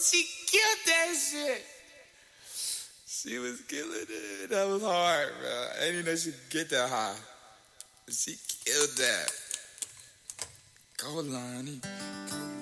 she killed that shit. She was killing it. That was hard, bro. I didn't even know she could get that high. She killed that. Go, Lonnie. Go.